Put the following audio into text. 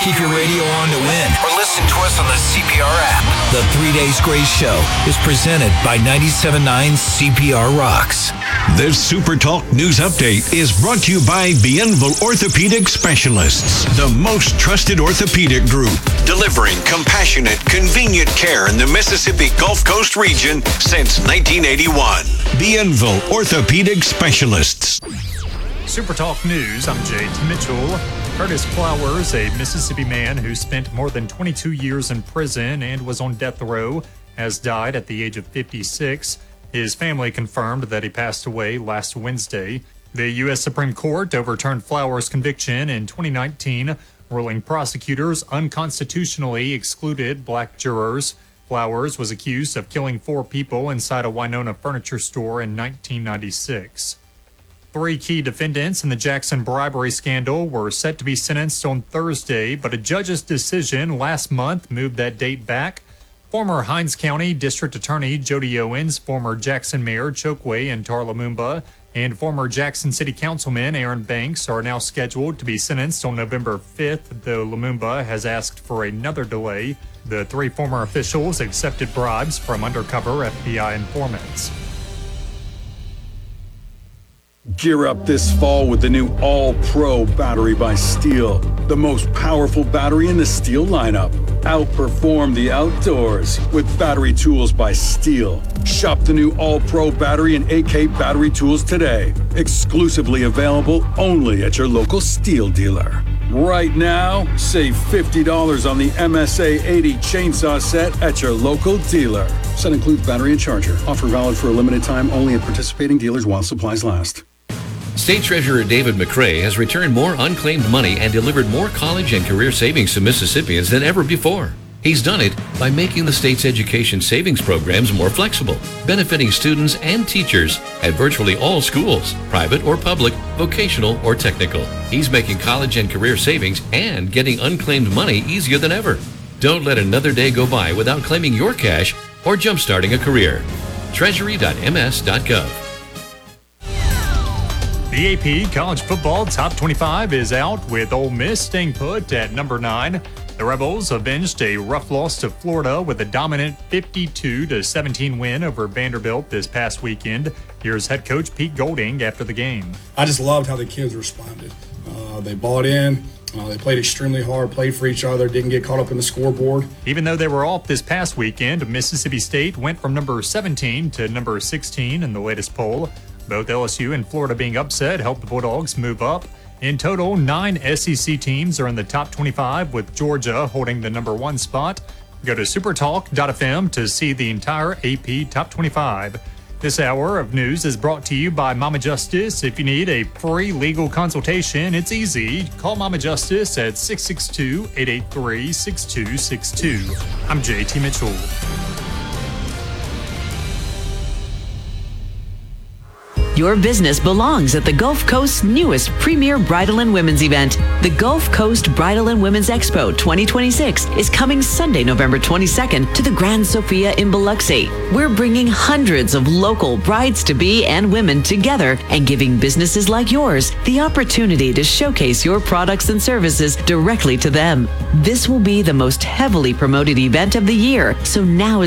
Keep your radio on to win or listen to us on the CPR app. The 3 Days Grace Show is presented by 97.9 CPR Rocks. This Super Talk News Update is brought to you by Bienville Orthopedic Specialists, the most trusted orthopedic group, delivering compassionate, convenient care in the Mississippi Gulf Coast region since 1981. Bienville Orthopedic Specialists. Super Talk News, I'm J.T. Mitchell. Curtis Flowers, a Mississippi man who spent more than 22 years in prison and was on death row, has died at the age of 56. His family confirmed that he passed away last Wednesday. The U.S. Supreme Court overturned Flowers' conviction in 2019, ruling prosecutors unconstitutionally excluded black jurors. Flowers was accused of killing 4 people inside a Winona furniture store in 1996. 3 key defendants in the Jackson bribery scandal were set to be sentenced on Thursday, but a judge's decision last month moved that date back. Former Hinds County District Attorney Jody Owens, former Jackson Mayor Chokwe and Tar Lumumba, and former Jackson City Councilman Aaron Banks are now scheduled to be sentenced on November 5th, though Lumumba has asked for another delay. The 3 former officials accepted bribes from undercover FBI informants. Gear up this fall with the new All-Pro battery by Steel. The most powerful battery in the Steel lineup. Outperform the outdoors with battery tools by Steel. Shop the new All-Pro battery and AK battery tools today. Exclusively available only at your local Steel dealer. Right now, save $50 on the MSA 80 chainsaw set at your local dealer. Set includes battery and charger. Offer valid for a limited time only at participating dealers while supplies last. State Treasurer David McRae has returned more unclaimed money and delivered more college and career savings to Mississippians than ever before. He's done it by making the state's education savings programs more flexible, benefiting students and teachers at virtually all schools, private or public, vocational or technical. He's making college and career savings and getting unclaimed money easier than ever. Don't let another day go by without claiming your cash or jumpstarting a career. Treasury.ms.gov. The AP College Football Top 25 is out, with Ole Miss staying put at number 9. The Rebels avenged a rough loss to Florida with a dominant 52-17 win over Vanderbilt this past weekend. Here's head coach Pete Golding after the game. I just loved how the kids responded. They bought in. They played extremely hard, played for each other, didn't get caught up in the scoreboard. Even though they were off this past weekend, Mississippi State went from number 17 to number 16 in the latest poll. Both LSU and Florida being upset helped the Bulldogs move up. In total, 9 SEC teams are in the top 25, with Georgia holding the number 1 spot. Go to supertalk.fm to see the entire AP Top 25. This hour of news is brought to you by Mama Justice. If you need a free legal consultation, it's easy. Call Mama Justice at 662-883-6262. I'm JT Mitchell. Your business belongs at the Gulf Coast's newest premier bridal and women's event. The Gulf Coast Bridal and Women's Expo 2026 is coming Sunday, November 22nd to the Grand Sofia in Biloxi. We're bringing hundreds of local brides-to-be and women together and giving businesses like yours the opportunity to showcase your products and services directly to them. This will be the most heavily promoted event of the year, so now is